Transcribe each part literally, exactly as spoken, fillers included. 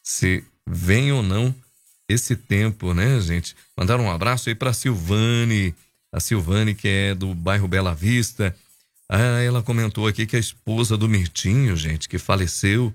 se vem ou não esse tempo, né, gente? Mandar um abraço aí pra Silvane, a Silvane que é do bairro Bela Vista. Ah, ela comentou aqui que a esposa do Mirtinho, gente, que faleceu,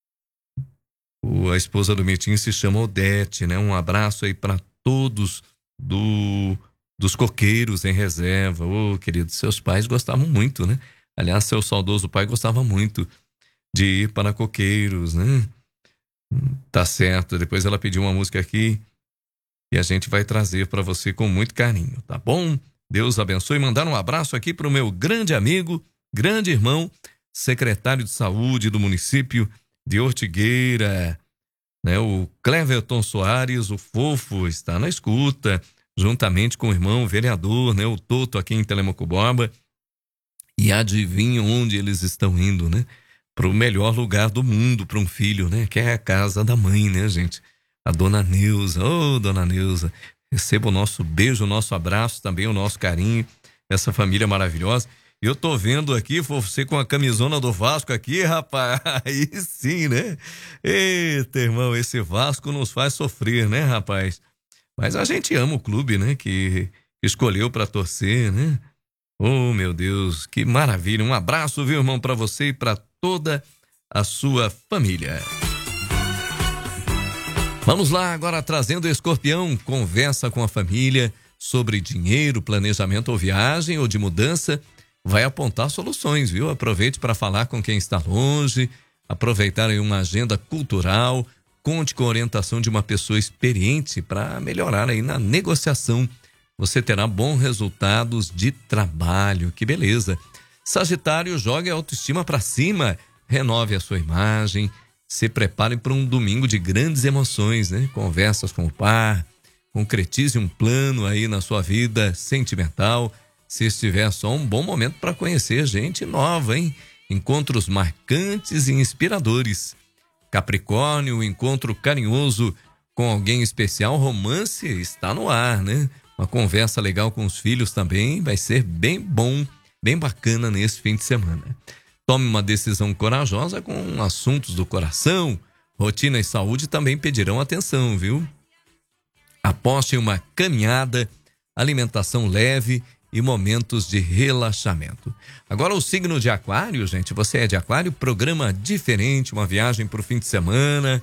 o, a esposa do Mirtinho se chama Odete, né? Um abraço aí para todos do dos coqueiros em reserva. Ô, oh, querido, seus pais gostavam muito, né? Aliás, seu saudoso pai gostava muito de ir para coqueiros, né? Tá certo. Depois ela pediu uma música aqui e a gente vai trazer para você com muito carinho, tá bom? Deus abençoe. Mandar um abraço aqui pro meu grande amigo, grande irmão, secretário de saúde do município de Ortigueira, né? O Cleverton Soares, o Fofo, está na escuta, juntamente com o irmão vereador, né? O Toto, aqui em Telemaco Borba. E adivinha onde eles estão indo, né? Para o melhor lugar do mundo para um filho, né? Que é a casa da mãe, né, gente? A dona Neuza. Ô, oh, dona Neuza, receba o nosso beijo, o nosso abraço, também o nosso carinho, essa família maravilhosa. Eu tô vendo aqui, você com a camisona do Vasco aqui, rapaz, aí sim, né? Eita, irmão, esse Vasco nos faz sofrer, né, rapaz? Mas a gente ama o clube, né, que escolheu para torcer, né? Oh, meu Deus, que maravilha. Um abraço, viu, irmão, para você e para toda a sua família. Vamos lá, agora trazendo o Escorpião, conversa com a família sobre dinheiro, planejamento ou viagem ou de mudança. Vai apontar soluções, viu? Aproveite para falar com quem está longe, aproveitar aí uma agenda cultural, conte com a orientação de uma pessoa experiente para melhorar aí na negociação. Você terá bons resultados de trabalho, que beleza. Sagitário, jogue a autoestima para cima, renove a sua imagem, se prepare para um domingo de grandes emoções, né? Conversas com o par, concretize um plano aí na sua vida sentimental. Se estiver só um bom momento para conhecer gente nova, hein? Encontros marcantes e inspiradores. Capricórnio, encontro carinhoso com alguém especial, romance está no ar, né? Uma conversa legal com os filhos também vai ser bem bom, bem bacana nesse fim de semana. Tome uma decisão corajosa com assuntos do coração. Rotina e saúde também pedirão atenção, viu? Aposte em uma caminhada, alimentação leve e momentos de relaxamento. Agora o signo de Aquário, gente, você é de Aquário, programa diferente, uma viagem para o fim de semana.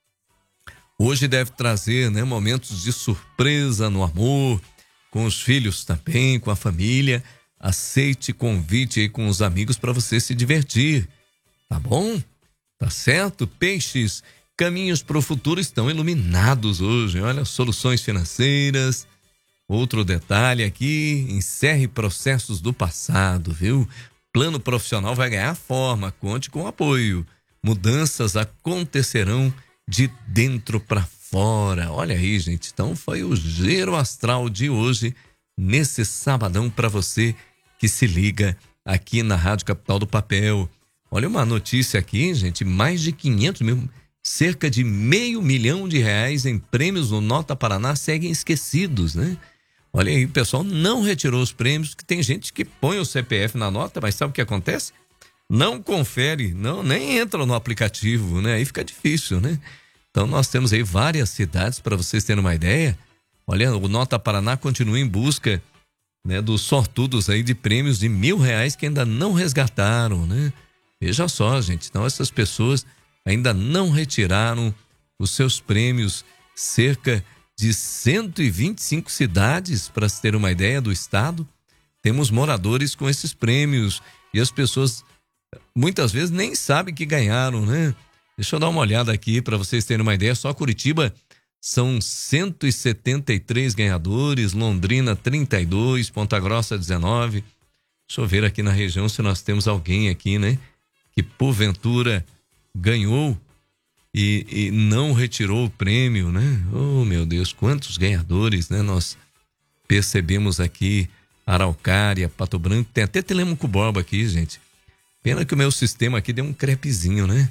Hoje deve trazer, né, momentos de surpresa no amor, com os filhos também, com a família. Aceite convite aí com os amigos para você se divertir, tá bom? Tá certo? Peixes, caminhos para o futuro estão iluminados hoje. Olha, soluções financeiras. Outro detalhe aqui, encerre processos do passado, viu? Plano profissional vai ganhar forma, conte com apoio. Mudanças acontecerão de dentro para fora. Olha aí, gente. Então foi o Giro Astral de hoje, nesse sabadão para você que se liga aqui na Rádio Capital do Papel. Olha uma notícia aqui, gente. Mais de quinhentos mil, cerca de meio milhão de reais em prêmios no Nota Paraná seguem esquecidos, né? Olha aí, o pessoal não retirou os prêmios, que tem gente que põe o C P F na nota, mas sabe o que acontece? Não confere, não, nem entra no aplicativo, né? Aí fica difícil, né? Então nós temos aí várias cidades, para vocês terem uma ideia. Olha, o Nota Paraná continua em busca, né, dos sortudos aí de prêmios de mil reais que ainda não resgataram, né? Veja só, gente, então essas pessoas ainda não retiraram os seus prêmios. Cerca de cento e vinte e cinco cidades, para se ter uma ideia, do estado, temos moradores com esses prêmios e as pessoas muitas vezes nem sabem que ganharam, né? Deixa eu dar uma olhada aqui para vocês terem uma ideia. Só Curitiba são cento e setenta e três ganhadores, Londrina trinta e dois, Ponta Grossa dezenove. Deixa eu ver aqui na região se nós temos alguém aqui, né, que porventura ganhou e, e não retirou o prêmio, né? Oh, meu Deus, quantos ganhadores, né? Nós percebemos aqui, Araucária, Pato Branco, tem até Telemaco Borba aqui, gente. Pena que o meu sistema aqui deu um crepezinho, né?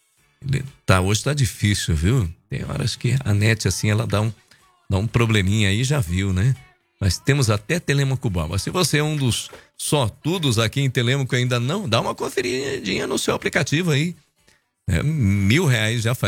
Tá, hoje tá difícil, viu? Tem horas que a net, assim, ela dá um, dá um probleminha aí, já viu, né? Mas temos até Telemaco Borba. Se você é um dos sortudos aqui em Telemaco ainda não, dá uma conferidinha no seu aplicativo aí. É, mil reais já faz